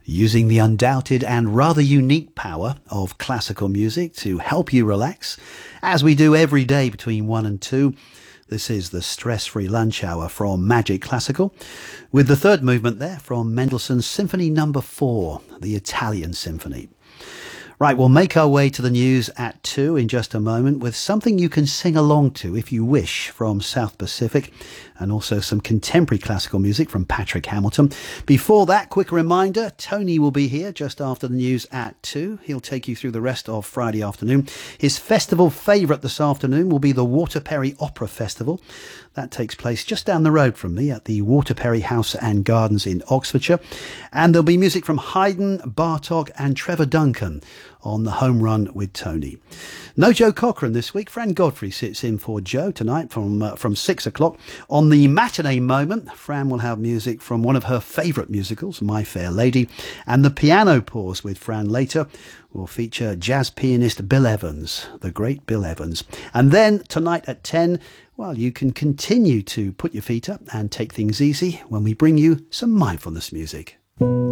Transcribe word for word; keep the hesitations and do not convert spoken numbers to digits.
using the undoubted and rather unique power of classical music to help you relax, as we do every day between one and two. This is the stress-free lunch hour from Magic Classical, with the third movement there from Mendelssohn's Symphony Number Four, the Italian Symphony. Right, we'll make our way to the news at two in just a moment with something you can sing along to if you wish from South Pacific, and also some contemporary classical music from Patrick Hamilton. Before that, quick reminder, Tony will be here just after the news at two. He'll take you through the rest of Friday afternoon. His festival favourite this afternoon will be the Waterperry Opera Festival. That takes place just down the road from me at the Waterperry House and Gardens in Oxfordshire. And there'll be music from Haydn, Bartók and Trevor Duncan on the home run with Tony. No Joe Cochran this week. Fran Godfrey sits in for Joe tonight from uh, from six o'clock. On the matinee moment, Fran will have music from one of her favourite musicals, My Fair Lady, and the piano pause with Fran later will feature jazz pianist Bill Evans, the great Bill Evans. And then tonight at ten, well, you can continue to put your feet up and take things easy when we bring you some mindfulness music.